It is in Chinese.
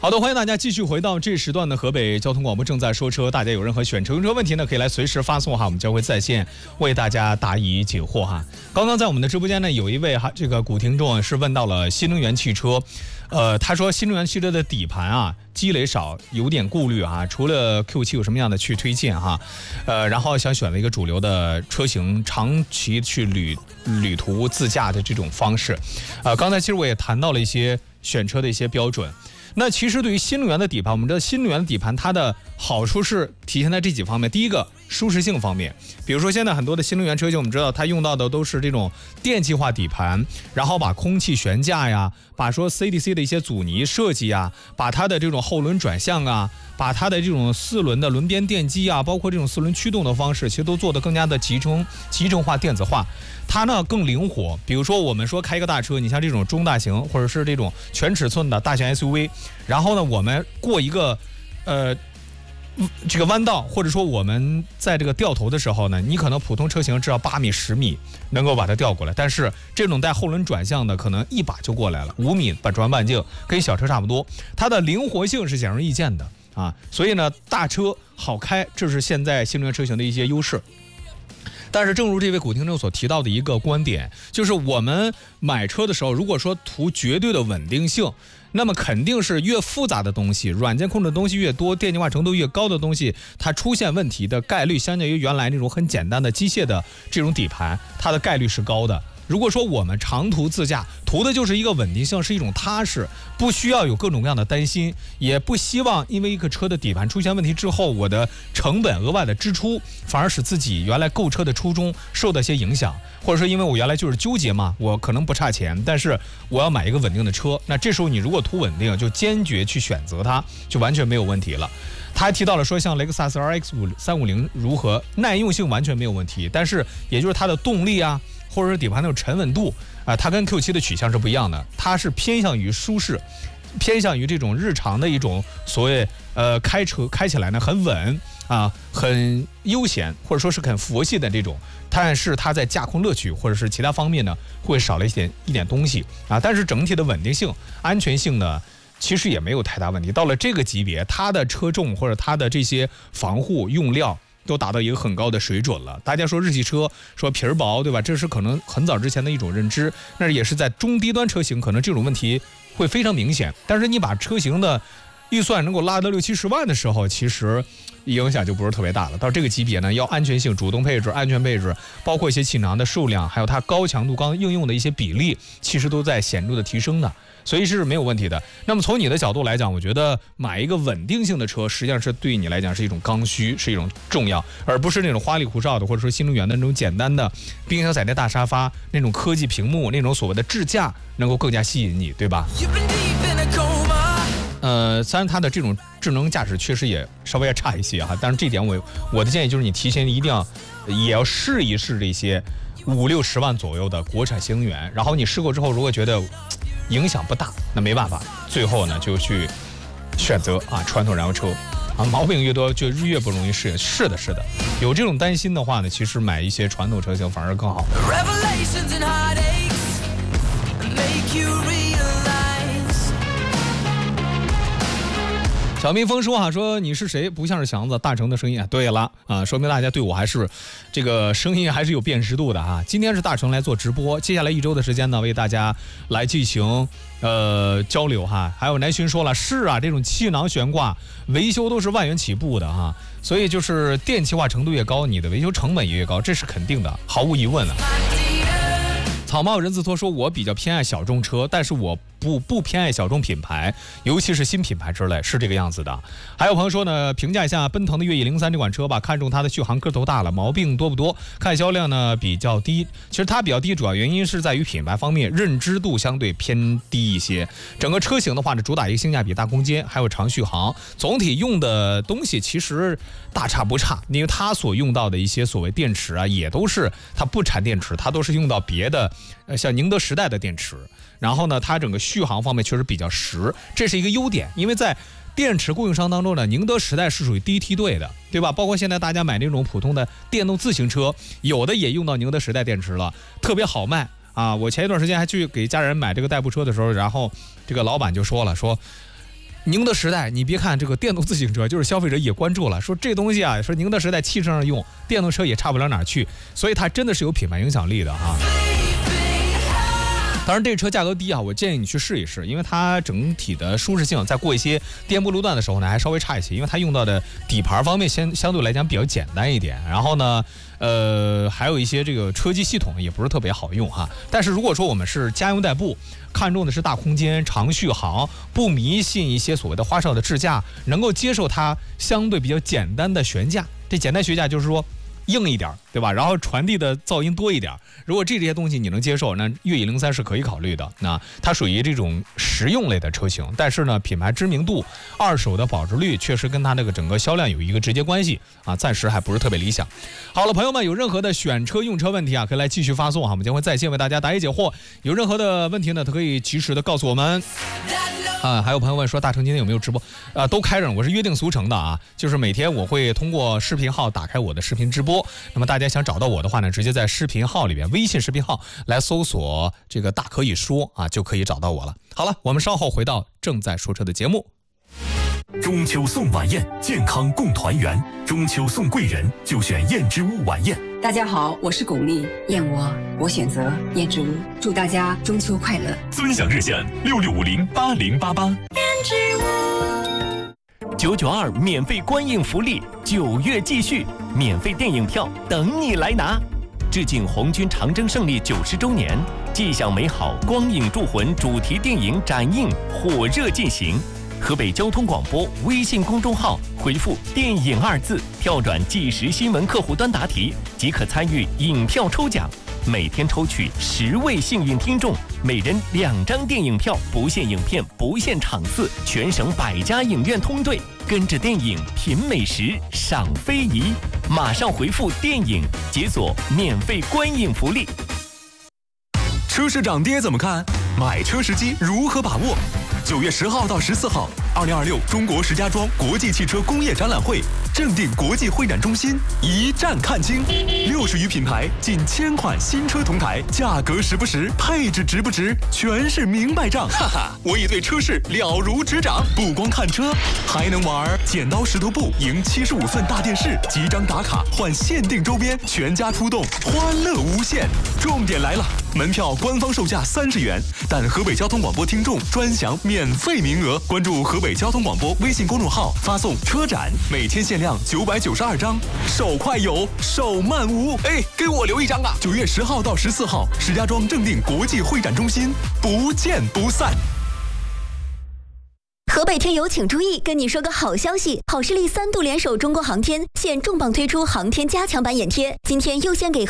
好的，欢迎大家继续回到这时段的河北交通广播正在说车，大家有任何选乘车问题呢，可以来随时发送哈，我们将会在线为大家答疑解惑哈。刚刚在我们的直播间呢，有一位这个古听众是问到了新能源汽车，他说新能源汽车的底盘啊积累少，有点顾虑啊，除了 Q7 有什么样的去推荐哈？然后想选了一个主流的车型，长期去旅途自驾的这种方式。刚才其实我也谈到了一些选车的一些标准。那其实对于新能源的底盘，我们知道新能源的底盘它的好处是体现在这几方面。第一个，舒适性方面，比如说现在很多的新能源车型，我们知道它用到的都是这种电气化底盘，然后把空气悬架呀，把说 CDC 的一些阻尼设计啊，把它的这种后轮转向啊，把它的这种4轮的轮边电机啊，包括这种4轮驱动的方式，其实都做得更加的集成化、电子化，它呢更灵活。比如说我们说开一个大车，你像这种中大型或者是这种全尺寸的大型 SUV， 然后呢我们过一个这个弯道，或者说我们在这个掉头的时候呢，你可能普通车型只要8米10米能够把它调过来，但是这种带后轮转向的可能一把就过来了，5米转半径，跟小车差不多，它的灵活性是显而易见的啊。所以呢，大车好开，这是现在新能源车型的一些优势。但是正如这位古听众所提到的一个观点，就是我们买车的时候，如果说图绝对的稳定性，那么肯定是越复杂的东西，软件控制的东西越多，电气化程度越高的东西，它出现问题的概率相较于原来那种很简单的机械的这种底盘，它的概率是高的。如果说我们长途自驾图的就是一个稳定性，是一种踏实，不需要有各种各样的担心，也不希望因为一个车的底盘出现问题之后，我的成本额外的支出反而使自己原来购车的初衷受到一些影响，或者说因为我原来就是纠结嘛，我可能不差钱，但是我要买一个稳定的车，那这时候你如果图稳定，就坚决去选择它，就完全没有问题了。他还提到了说，像雷克萨斯 RX350如何耐用性完全没有问题，但是也就是它的动力啊，或者是底盘那种沉稳度啊，它跟 Q7 的取向是不一样的，它是偏向于舒适，偏向于这种日常的一种所谓开车开起来呢很稳啊，很悠闲，或者说是很佛系的这种，但是它在驾控乐趣或者是其他方面呢会少了一点东西啊，但是整体的稳定性、安全性呢其实也没有太大问题。到了这个级别，它的车重或者它的这些防护用料都达到一个很高的水准了。大家说日系车说皮儿薄，对吧？这是可能很早之前的一种认知，那也是在中低端车型可能这种问题会非常明显。但是你把车型的预算能够拉到60-70万的时候，其实影响就不是特别大了。到这个级别呢，要安全性、主动配置、安全配置，包括一些气囊的数量，还有它高强度钢应用的一些比例，其实都在显著的提升的，所以是没有问题的。那么从你的角度来讲，我觉得买一个稳定性的车，实际上是对你来讲是一种刚需，是一种重要，而不是那种花里胡哨的，或者说新能源的那种简单的冰箱彩电大沙发，那种科技屏幕，那种所谓的智驾能够更加吸引你，对吧？虽然它的这种智能驾驶确实也稍微要差一些哈，但是这点我的建议就是你提前一定也要试一试这些50-60万左右的国产新能源，然后你试过之后，如果觉得影响不大，那没办法，最后呢就去选择传统燃油车啊，毛病越多就越不容易适应。是的，有这种担心的话呢，其实买一些传统车型反而更好。小蜜蜂说说你是谁？不像是祥子，大成的声音啊。对了啊，说明大家对我还是这个声音还是有辨识度的啊。今天是大成来做直播，接下来1周的时间呢，为大家来进行交流哈。还有南巡说了，是啊，这种气囊悬挂维修都是万元起步的哈，所以就是电气化程度越高，你的维修成本也越高，这是肯定的，毫无疑问啊。草帽人字拖说，我比较偏爱小众车，但是我不偏爱小众品牌，尤其是新品牌之类，是这个样子的。还有朋友说呢，评价一下奔腾的越野03这款车吧，看中它的续航个头大了，毛病多不多？看销量呢比较低，其实它比较低，主要原因是在于品牌方面认知度相对偏低一些。整个车型的话呢，主打一个性价比、大空间，还有长续航，总体用的东西其实大差不差，因为它所用到的一些所谓电池啊，也都是它不产电池，它都是用到别的，像宁德时代的电池。然后呢，它整个续航方面确实比较实，这是一个优点。因为在电池供应商当中呢，宁德时代是属于第一梯队的，对吧？包括现在大家买那种普通的电动自行车，有的也用到宁德时代电池了，特别好卖啊！我前一段时间还去给家人买这个代步车的时候，然后这个老板就说了，说宁德时代，你别看这个电动自行车，就是消费者也关注了，说这东西啊，说宁德时代汽车上用，电动车也差不了哪儿去，所以它真的是有品牌影响力的啊。当然，这个车价格低啊，我建议你去试一试，因为它整体的舒适性在过一些颠簸路段的时候呢，还稍微差一些，因为它用到的底盘方面相对来讲比较简单一点，然后呢，还有一些这个车机系统也不是特别好用哈。但是如果说我们是家用代步，看重的是大空间、长续航，不迷信一些所谓的花哨的智驾，能够接受它相对比较简单的悬架。这简单悬架就是说硬一点，对吧？然后传递的噪音多一点。如果这些东西你能接受，那越野03是可以考虑的。那它属于这种实用类的车型，但是呢，品牌知名度、二手的保值率确实跟它那个整个销量有一个直接关系啊，暂时还不是特别理想。好了，朋友们，有任何的选车用车问题啊，可以来继续发送哈，我们将会在线为大家答疑解惑。有任何的问题呢，都可以及时的告诉我们。还有朋友问说大成今天有没有直播？都开着，我是约定俗成的啊，就是每天我会通过视频号打开我的视频直播。那么大家想找到我的话呢，直接在视频号里边，微信视频号来搜索这个大可以说啊，就可以找到我了。好了，我们稍后回到正在说车的节目。 中秋送晚宴，健康共团圆。中秋送贵人，就选燕之屋晚宴。 大家好，我是巩俐，燕窝我选择燕之屋，祝大家中秋快乐。 尊享热线66508088。燕之屋992免费观影福利，9月继续，免费电影票等你来拿。致敬红军长征胜利90周年，迹象美好光影铸魂主题电影展映火热进行。河北交通广播微信公众号回复“电影”2字，跳转即时新闻客户端答题，即可参与影票抽奖。每天抽取10位幸运听众，每人2张电影票，不限影片，不限场次，全省100家影院通兑，跟着电影品美食，赏非遗。马上回复“电影”，解锁免费观影福利。 车市涨跌怎么看？买车时机如何把握？9月10号到14号，2026中国石家庄国际汽车工业展览会正定国际会展中心一站看清，60余品牌，近1000款新车同台，价格实不实，配置值不值，全是明白账。哈哈，我已对车市了如指掌，不光看车，还能玩剪刀石头布，赢75寸大电视，几张打卡换限定周边，全家出动，欢乐无限。重点来了，门票官方售价30元，但河北交通广播听众专享免费名额。关注河北交通广播微信公众号，发送车展，每天限量992张，手快有，手慢无。哎，给我留一张啊！9月10号到14号，石家庄正定国际会展中心，不见不散。 河北听友请注意，跟你说个好消息，好视力3度联手中国航天，现重磅推出航天加强版眼贴，今天优先给